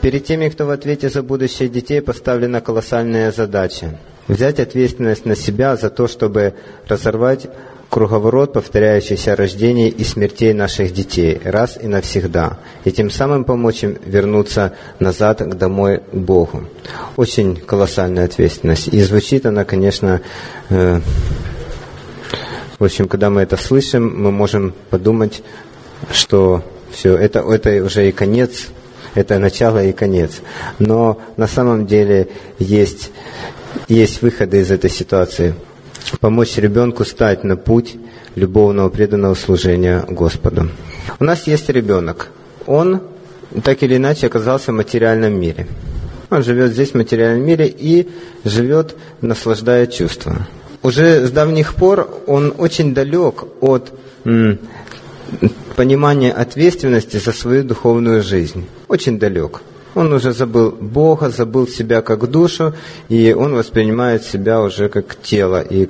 Перед теми, кто в ответе за будущее детей, поставлена колоссальная задача. Взять ответственность на себя за то, чтобы разорвать круговорот повторяющихся рождений и смертей наших детей раз и навсегда, и тем самым помочь им вернуться назад домой к Богу. Очень колоссальная ответственность. И звучит она, конечно, в общем, когда мы это слышим, мы можем подумать, что все, это уже и конец, это начало и конец. Но на самом деле есть выходы из этой ситуации. Помочь ребенку стать на путь любовного преданного служения Господу. У нас есть ребенок. Он так или иначе оказался в материальном мире. Он живет здесь в материальном мире и живет, наслаждая чувства. Уже с давних пор он очень далек от понимания ответственности за свою духовную жизнь. Очень далек. Он уже забыл Бога, забыл себя как душу, и он воспринимает себя уже как тело, и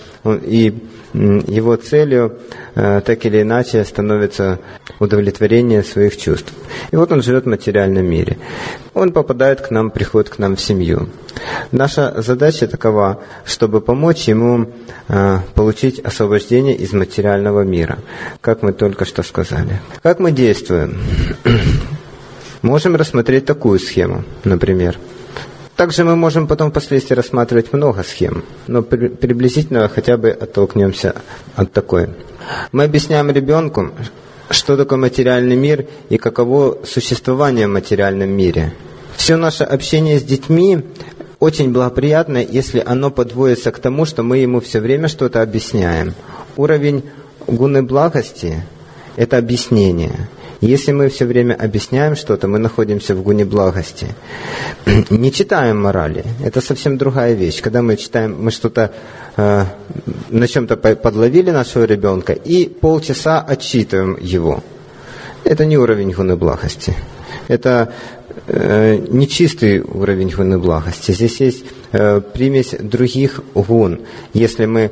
его целью так или иначе становится удовлетворение своих чувств. И вот он живет в материальном мире. Он попадает к нам, приходит к нам в семью. Наша задача такова, чтобы помочь ему получить освобождение из материального мира, как мы только что сказали. Как мы действуем? Можем рассмотреть такую схему, например. Также мы можем потом впоследствии рассматривать много схем, но приблизительно хотя бы оттолкнемся от такой. Мы объясняем ребенку, что такое материальный мир и каково существование в материальном мире. Все наше общение с детьми очень благоприятно, если оно подводится к тому, что мы ему все время что-то объясняем. Уровень гуны благости – это объяснение. Если мы все время объясняем что-то, мы находимся в гуне благости. Не читаем морали. Это совсем другая вещь. Когда мы читаем, мы что-то на чем-то подловили нашего ребенка и полчаса отчитываем его. Это не уровень гуны благости. Это не чистый уровень гуны благости. Здесь есть примесь других гун. Если мы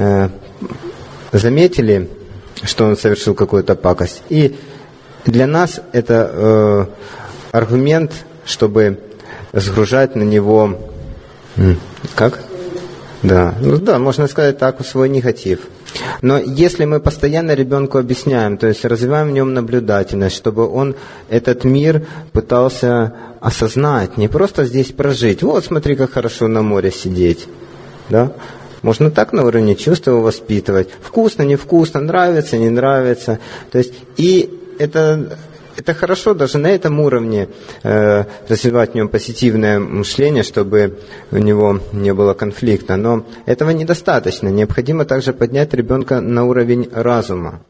заметили, что он совершил какую-то пакость, и для нас это аргумент, чтобы сгружать на него, как? Да, можно сказать так, свой негатив. Но если мы постоянно ребенку объясняем, то есть развиваем в нем наблюдательность, чтобы он этот мир пытался осознать, не просто здесь прожить. Вот смотри, как хорошо на море сидеть, да? Можно так на уровне чувств его воспитывать. Вкусно, невкусно, нравится, не нравится. То есть и это хорошо даже на этом уровне развивать в нем позитивное мышление, чтобы у него не было конфликта. Но этого недостаточно. Необходимо также поднять ребенка на уровень разума.